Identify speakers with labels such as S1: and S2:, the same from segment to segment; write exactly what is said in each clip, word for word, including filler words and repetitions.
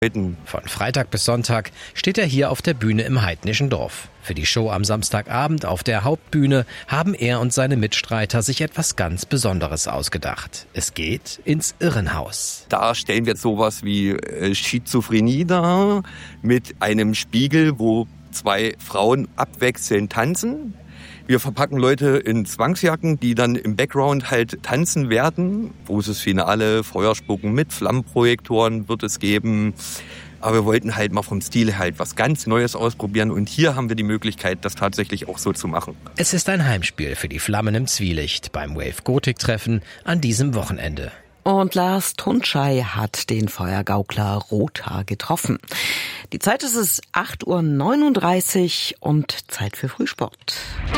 S1: Von Freitag bis Sonntag steht er hier auf der Bühne im heidnischen Dorf. Für die Show am Samstagabend auf der Hauptbühne haben er und seine Mitstreiter sich etwas ganz Besonderes ausgedacht. Es geht ins Irrenhaus.
S2: Da stellen wir sowas wie Schizophrenie dar mit einem Spiegel, wo zwei Frauen abwechselnd tanzen. Wir verpacken Leute in Zwangsjacken, die dann im Background halt tanzen werden. Großes Finale, Feuerspucken mit Flammenprojektoren wird es geben. Aber wir wollten halt mal vom Stil halt was ganz Neues ausprobieren. Und hier haben wir die Möglichkeit, das tatsächlich auch so zu machen.
S1: Es ist ein Heimspiel für die Flammen im Zwielicht beim Wave Gothic Treffen an diesem Wochenende.
S3: Und Lars Tunschei hat den Feuergaukler Rothaar getroffen. Die Zeit ist es acht Uhr neununddreißig und Zeit für Frühsport.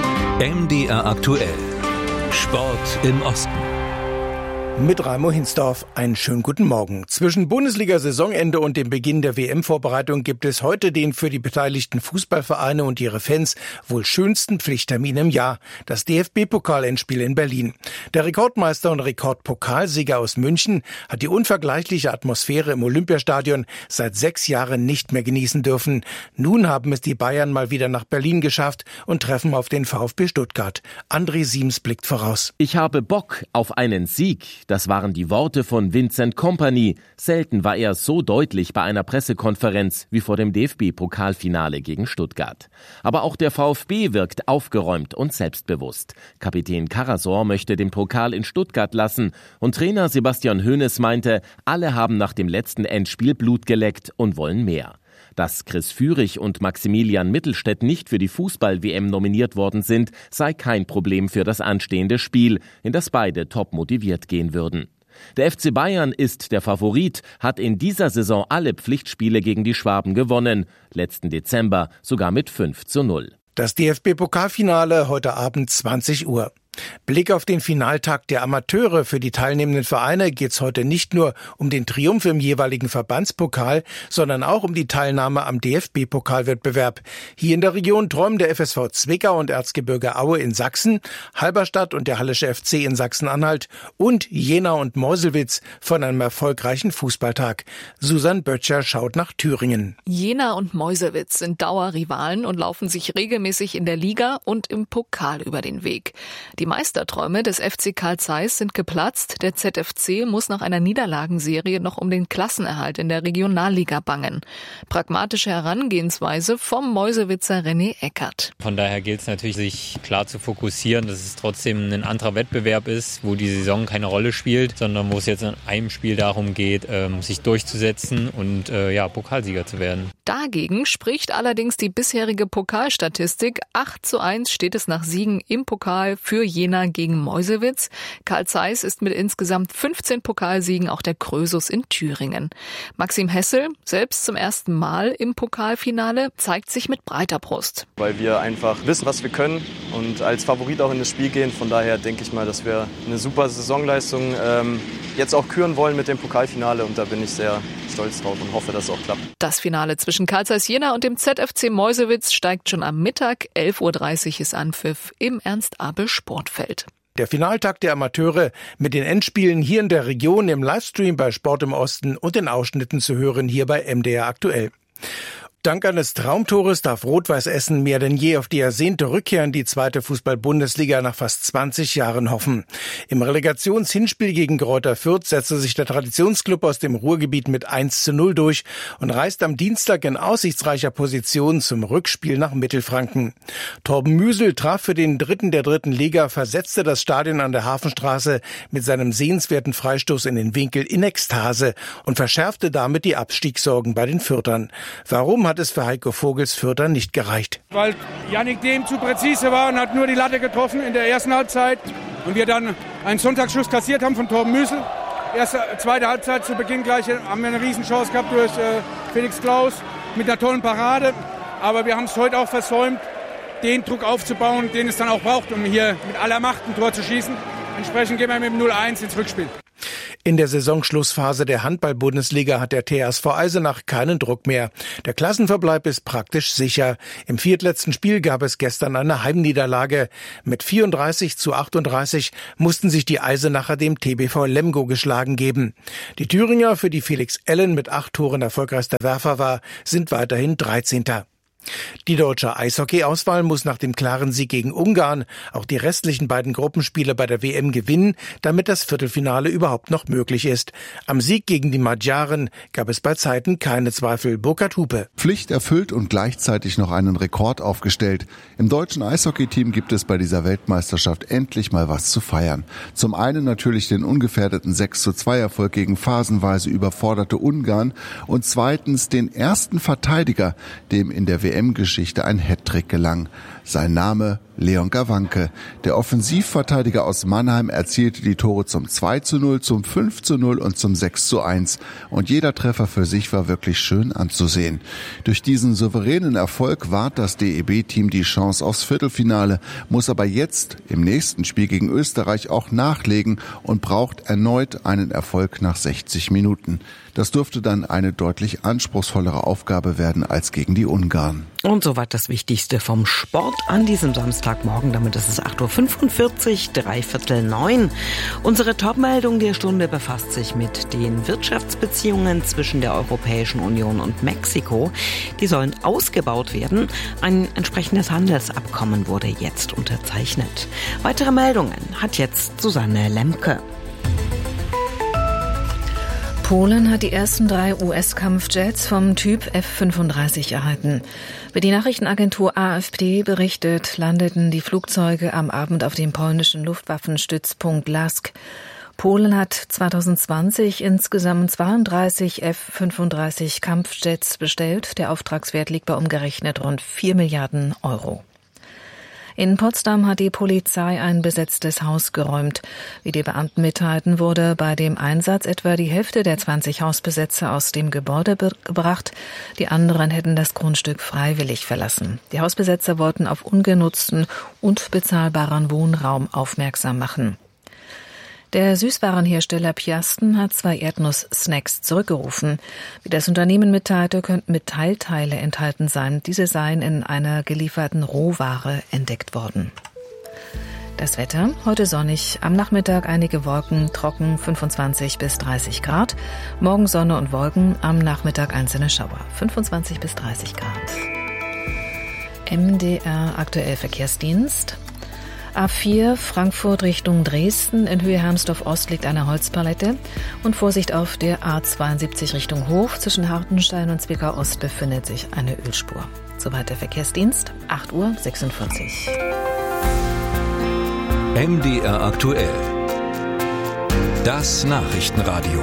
S4: M D R aktuell. Sport im Osten.
S5: Mit Raimo Hinsdorf einen schönen guten Morgen. Zwischen Bundesliga-Saisonende und dem Beginn der W M-Vorbereitung gibt es heute den für die beteiligten Fußballvereine und ihre Fans wohl schönsten Pflichttermin im Jahr, das D F B-Pokal-Endspiel in Berlin. Der Rekordmeister und Rekordpokalsieger aus München hat die unvergleichliche Atmosphäre im Olympiastadion seit sechs Jahren nicht mehr genießen dürfen. Nun haben es die Bayern mal wieder nach Berlin geschafft und treffen auf den VfB Stuttgart. André Siems blickt voraus.
S6: Ich habe Bock auf einen Sieg. Das waren die Worte von Vincent Kompany. Selten war er so deutlich bei einer Pressekonferenz wie vor dem D F B-Pokalfinale gegen Stuttgart. Aber auch der VfB wirkt aufgeräumt und selbstbewusst. Kapitän Karasor möchte den Pokal in Stuttgart lassen und Trainer Sebastian Hoeneß meinte, alle haben nach dem letzten Endspiel Blut geleckt und wollen mehr. Dass Chris Führig und Maximilian Mittelstädt nicht für die Fußball-W M nominiert worden sind, sei kein Problem für das anstehende Spiel, in das beide top motiviert gehen würden. Der F C Bayern ist der Favorit, hat in dieser Saison alle Pflichtspiele gegen die Schwaben gewonnen, letzten Dezember sogar mit fünf zu null.
S5: Das D F B-Pokalfinale heute Abend zwanzig Uhr. Blick auf den Finaltag der Amateure. Für die teilnehmenden Vereine geht es heute nicht nur um den Triumph im jeweiligen Verbandspokal, sondern auch um die Teilnahme am D F B-Pokalwettbewerb. Hier in der Region träumen der F S V Zwickau und Erzgebirge Aue in Sachsen, Halberstadt und der Hallische F C in Sachsen-Anhalt und Jena und Meuselwitz von einem erfolgreichen Fußballtag. Susanne Böttcher schaut nach Thüringen.
S7: Jena und Meuselwitz sind Dauerrivalen und laufen sich regelmäßig in der Liga und im Pokal über den Weg. Die Meisterträume des F C Carl Zeiss sind geplatzt. Der Z F C muss nach einer Niederlagenserie noch um den Klassenerhalt in der Regionalliga bangen. Pragmatische Herangehensweise vom Meuselwitzer René Eckert.
S8: Von daher gilt es natürlich, sich klar zu fokussieren, dass es trotzdem ein anderer Wettbewerb ist, wo die Saison keine Rolle spielt, sondern wo es jetzt in einem Spiel darum geht, sich durchzusetzen und ja, Pokalsieger zu werden.
S7: Dagegen spricht allerdings die bisherige Pokalstatistik. acht zu eins steht es nach Siegen im Pokal für Jena gegen Meuselwitz. Carl Zeiss ist mit insgesamt fünfzehn Pokalsiegen auch der Krösus in Thüringen. Maxim Hessel, selbst zum ersten Mal im Pokalfinale, zeigt sich mit breiter Brust.
S9: Weil wir einfach wissen, was wir können und als Favorit auch in das Spiel gehen. Von daher denke ich mal, dass wir eine super Saisonleistung ähm, jetzt auch küren wollen mit dem Pokalfinale. Und da bin ich sehr stolz drauf und hoffe, dass es auch klappt.
S7: Das Finale zwischen Carl Zeiss Jena und dem Z F C Meuselwitz steigt schon am Mittag. elf Uhr dreißig ist Anpfiff im Ernst-Abel-Sportfeld.
S5: Der Finaltag der Amateure mit den Endspielen hier in der Region im Livestream bei Sport im Osten und den Ausschnitten zu hören hier bei M D R aktuell. Dank eines Traumtores darf Rot-Weiß Essen mehr denn je auf die ersehnte Rückkehr in die zweite Fußball-Bundesliga nach fast zwanzig Jahren hoffen. Im Relegationshinspiel gegen Greuther Fürth setzte sich der Traditionsklub aus dem Ruhrgebiet mit eins zu null durch und reist am Dienstag in aussichtsreicher Position zum Rückspiel nach Mittelfranken. Torben Müsel traf für den Dritten der dritten Liga, versetzte das Stadion an der Hafenstraße mit seinem sehenswerten Freistoß in den Winkel in Ekstase und verschärfte damit die Abstiegssorgen bei den Fürthern. Warum hat es für Heiko Vogels Fürther nicht gereicht?
S10: Weil Yannick Dehm zu präzise war und hat nur die Latte getroffen in der ersten Halbzeit. Und wir dann einen Sonntagsschuss kassiert haben von Torben Müsel. Erste, zweite Halbzeit zu Beginn gleich haben wir eine Riesenchance gehabt durch äh, Felix Klaus mit einer tollen Parade. Aber wir haben es heute auch versäumt, den Druck aufzubauen, den es dann auch braucht, um hier mit aller Macht ein Tor zu schießen. Entsprechend gehen wir mit dem null eins ins Rückspiel.
S5: In der Saisonschlussphase der Handball-Bundesliga hat der T S V Eisenach keinen Druck mehr. Der Klassenverbleib ist praktisch sicher. Im viertletzten Spiel gab es gestern eine Heimniederlage. Mit vierunddreißig zu achtunddreißig mussten sich die Eisenacher dem T B V Lemgo geschlagen geben. Die Thüringer, für die Felix Ellen mit acht Toren erfolgreichster Werfer war, sind weiterhin dreizehnter Die deutsche Eishockey-Auswahl muss nach dem klaren Sieg gegen Ungarn auch die restlichen beiden Gruppenspiele bei der W M gewinnen, damit das Viertelfinale überhaupt noch möglich ist. Am Sieg gegen die Magyaren gab es bei Zeiten keine Zweifel. Burkhard Hupe.
S11: Pflicht erfüllt und gleichzeitig noch einen Rekord aufgestellt. Im deutschen Eishockey-Team gibt es bei dieser Weltmeisterschaft endlich mal was zu feiern. Zum einen natürlich den ungefährdeten sechs zu zwei Erfolg gegen phasenweise überforderte Ungarn und zweitens den ersten Verteidiger, dem in der W M-Geschichte ein Hattrick gelang. Sein Name Leon Gawanke. Der Offensivverteidiger aus Mannheim erzielte die Tore zum zwei zu null, zum fünf zu null und zum sechs zu eins. Und jeder Treffer für sich war wirklich schön anzusehen. Durch diesen souveränen Erfolg wahrt das D E B-Team die Chance aufs Viertelfinale, muss aber jetzt im nächsten Spiel gegen Österreich auch nachlegen und braucht erneut einen Erfolg nach sechzig Minuten. Das dürfte dann eine deutlich anspruchsvollere Aufgabe werden als gegen die Ungarn.
S3: Und soweit das Wichtigste vom Sport an diesem Samstagmorgen. Damit ist es acht Uhr fünfundvierzig, dreiviertel neun. Unsere Topmeldung der Stunde befasst sich mit den Wirtschaftsbeziehungen zwischen der Europäischen Union und Mexiko. Die sollen ausgebaut werden. Ein entsprechendes Handelsabkommen wurde jetzt unterzeichnet. Weitere Meldungen hat jetzt Susanne Lemke.
S7: Polen hat die ersten drei U S-Kampfjets vom Typ F fünfunddreißig erhalten. Wie die Nachrichtenagentur A F P berichtet, landeten die Flugzeuge am Abend auf dem polnischen Luftwaffenstützpunkt Lask. Polen hat zwanzig zwanzig insgesamt zweiunddreißig F fünfunddreißig Kampfjets bestellt. Der Auftragswert liegt bei umgerechnet rund vier Milliarden Euro. In Potsdam hat die Polizei ein besetztes Haus geräumt. Wie die Beamten mitteilten, wurde bei dem Einsatz etwa die Hälfte der zwanzig Hausbesetzer aus dem Gebäude be- gebracht. Die anderen hätten das Grundstück freiwillig verlassen. Die Hausbesetzer wollten auf ungenutzten und bezahlbaren Wohnraum aufmerksam machen. Der Süßwarenhersteller Piasten hat zwei Erdnuss-Snacks zurückgerufen. Wie das Unternehmen mitteilte, könnten Metallteile enthalten sein. Diese seien in einer gelieferten Rohware entdeckt worden. Das Wetter, heute sonnig, am Nachmittag einige Wolken, trocken, fünfundzwanzig bis dreißig Grad. Morgen Sonne und Wolken, am Nachmittag einzelne Schauer, fünfundzwanzig bis dreißig Grad. M D R aktuell Verkehrsdienst. A vier Frankfurt Richtung Dresden, in Höhe Hermsdorf Ost liegt eine Holzpalette und Vorsicht auf der A zweiundsiebzig Richtung Hof. Zwischen Hartenstein und Zwickau Ost befindet sich eine Ölspur. Soweit der Verkehrsdienst, acht Uhr sechsundvierzig.
S4: M D R aktuell. Das Nachrichtenradio.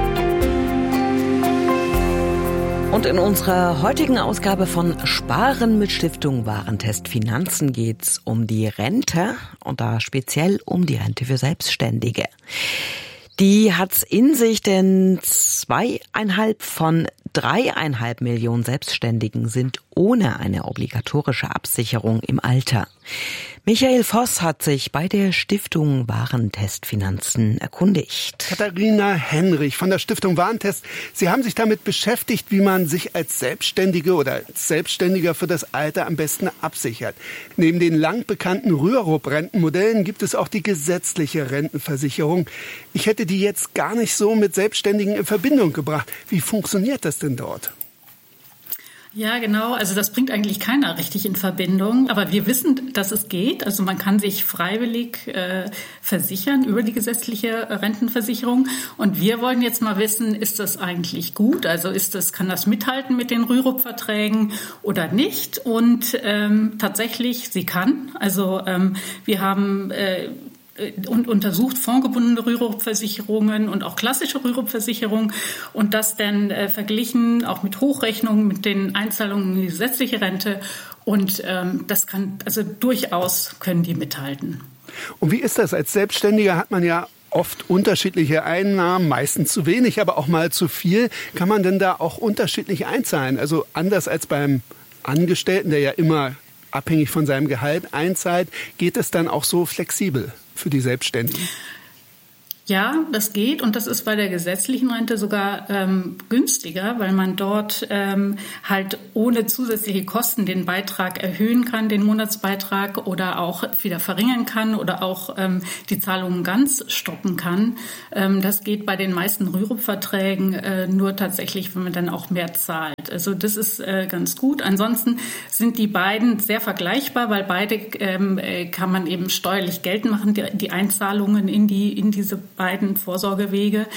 S3: Und in unserer heutigen Ausgabe von Sparen mit Stiftung Warentest Finanzen geht's um die Rente und da speziell um die Rente für Selbstständige. Die hat's in sich, denn zweieinhalb von dreieinhalb Millionen Selbstständigen sind ohne eine obligatorische Absicherung im Alter. Michael Voss hat sich bei der Stiftung Warentest Finanzen erkundigt.
S12: Katharina Henrich von der Stiftung Warentest. Sie haben sich damit beschäftigt, wie man sich als Selbstständige oder als Selbstständiger für das Alter am besten absichert. Neben den lang bekannten Rürup-Rentenmodellen gibt es auch die gesetzliche Rentenversicherung. Ich hätte die jetzt gar nicht so mit Selbstständigen in Verbindung gebracht. Wie funktioniert das denn dort?
S13: Ja, genau. Also das bringt eigentlich keiner richtig in Verbindung. Aber wir wissen, dass es geht. Also man kann sich freiwillig äh, versichern über die gesetzliche Rentenversicherung. Und wir wollen jetzt mal wissen, ist das eigentlich gut? Also ist das, kann das mithalten mit den Rürup-Verträgen oder nicht? Und ähm, tatsächlich, sie kann. Also ähm, wir haben äh, und untersucht fondgebundene Rürup-Versicherungen und auch klassische Rürup-Versicherungen und das dann äh, verglichen, auch mit Hochrechnungen, mit den Einzahlungen in die gesetzliche Rente. Und ähm, das kann, also durchaus können die mithalten.
S12: Und wie ist das? Als Selbstständiger hat man ja oft unterschiedliche Einnahmen, meistens zu wenig, aber auch mal zu viel. Kann man denn da auch unterschiedlich einzahlen? Also anders als beim Angestellten, der ja immer abhängig von seinem Gehalt einzahlt, geht es dann auch so flexibel für die Selbstständigen?
S13: Ja, das geht und das ist bei der gesetzlichen Rente sogar ähm, günstiger, weil man dort ähm, halt ohne zusätzliche Kosten den Beitrag erhöhen kann, den Monatsbeitrag, oder auch wieder verringern kann oder auch ähm, die Zahlungen ganz stoppen kann. Ähm, das geht bei den meisten Rürup-Verträgen äh, nur tatsächlich, wenn man dann auch mehr zahlt. Also das ist äh, ganz gut. Ansonsten sind die beiden sehr vergleichbar, weil beide ähm, kann man eben steuerlich geltend machen, die, die Einzahlungen in die in diese beiden Vorsorgewege.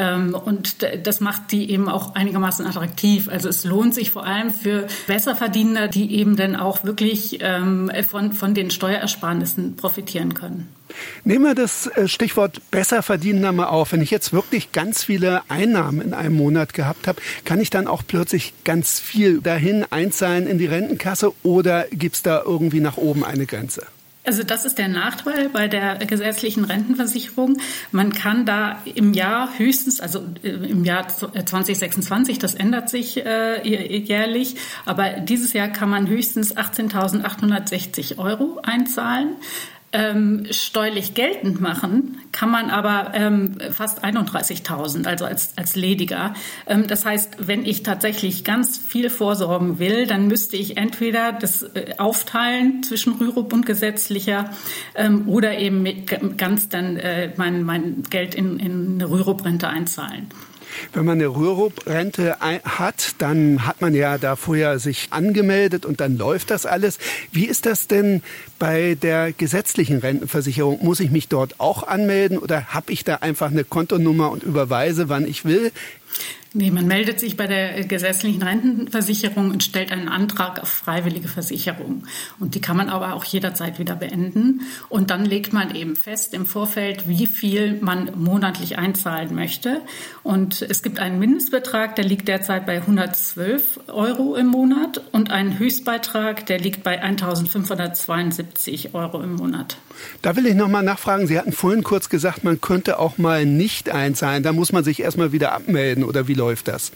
S13: Und das macht die eben auch einigermaßen attraktiv. Also es lohnt sich vor allem für Besserverdiener, die eben dann auch wirklich von, von den Steuerersparnissen profitieren können.
S12: Nehmen wir das Stichwort Besserverdiener mal auf. Wenn ich jetzt wirklich ganz viele Einnahmen in einem Monat gehabt habe, kann ich dann auch plötzlich ganz viel dahin einzahlen in die Rentenkasse oder gibt es da irgendwie nach oben eine Grenze?
S13: Also das ist der Nachteil bei der gesetzlichen Rentenversicherung. Man kann da im Jahr höchstens, also im Jahr zwanzig sechsundzwanzig, das ändert sich äh, jährlich, aber dieses Jahr kann man höchstens achtzehntausendachthundertsechzig Euro einzahlen. Ähm, steuerlich geltend machen kann man aber ähm, fast einunddreißigtausend, also als, als lediger. Ähm, das heißt, wenn ich tatsächlich ganz viel vorsorgen will, dann müsste ich entweder das äh, aufteilen zwischen Rürup und gesetzlicher ähm, oder eben mit, ganz dann äh, mein, mein Geld in, in eine Rürup-Rente einzahlen.
S12: Wenn man eine Rürup-Rente hat, dann hat man ja da vorher sich angemeldet und dann läuft das alles. Wie ist das denn bei der gesetzlichen Rentenversicherung? Muss ich mich dort auch anmelden oder habe ich da einfach eine Kontonummer und überweise, wann ich will?
S13: Nee, man meldet sich bei der gesetzlichen Rentenversicherung und stellt einen Antrag auf freiwillige Versicherung. Und die kann man aber auch jederzeit wieder beenden. Und dann legt man eben fest im Vorfeld, wie viel man monatlich einzahlen möchte. Und es gibt einen Mindestbetrag, der liegt derzeit bei hundertzwölf Euro im Monat und einen Höchstbeitrag, der liegt bei eintausendfünfhundertzweiundsiebzig Euro im Monat.
S12: Da will ich noch mal nachfragen. Sie hatten vorhin kurz gesagt, man könnte auch mal nicht einzahlen. Da muss man sich erstmal wieder abmelden oder wie läuft das?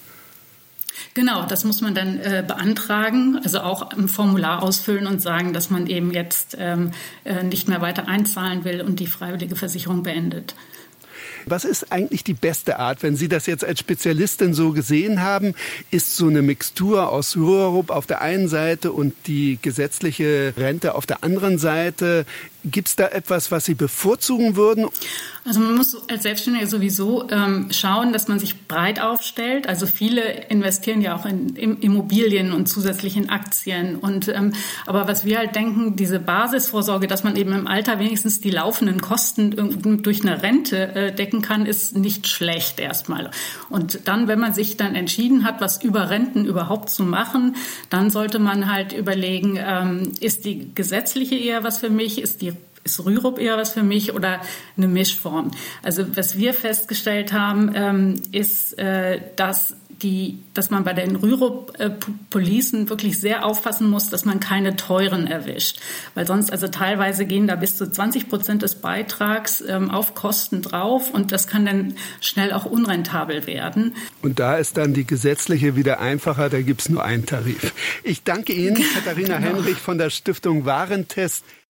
S13: Genau, das muss man dann äh, beantragen, also auch im Formular ausfüllen und sagen, dass man eben jetzt ähm, äh, nicht mehr weiter einzahlen will und die freiwillige Versicherung beendet.
S12: Was ist eigentlich die beste Art, wenn Sie das jetzt als Spezialistin so gesehen haben? Ist so eine Mixtur aus Rürup auf der einen Seite und die gesetzliche Rente auf der anderen Seite? Gibt es da etwas, was Sie bevorzugen würden?
S13: Also man muss als Selbstständiger sowieso ähm, schauen, dass man sich breit aufstellt. Also viele investieren ja auch in, in Immobilien und zusätzlich in Aktien. Und ähm, aber was wir halt denken, diese Basisvorsorge, dass man eben im Alter wenigstens die laufenden Kosten durch eine Rente äh, decken kann, ist nicht schlecht erstmal. Und dann, wenn man sich dann entschieden hat, was über Renten überhaupt zu machen, dann sollte man halt überlegen, ähm, ist die gesetzliche eher was für mich, ist die Ist Rürup eher was für mich oder eine Mischform? Also was wir festgestellt haben, ähm, ist, äh, dass die, dass man bei den Rürup-Policen wirklich sehr aufpassen muss, dass man keine teuren erwischt. Weil sonst, also teilweise gehen da bis zu zwanzig Prozent des Beitrags ähm, auf Kosten drauf und das kann dann schnell auch unrentabel werden.
S12: Und da ist dann die gesetzliche wieder einfacher, da gibt's nur einen Tarif. Ich danke Ihnen, Katharina
S13: genau.
S12: Henrich von der Stiftung Warentest.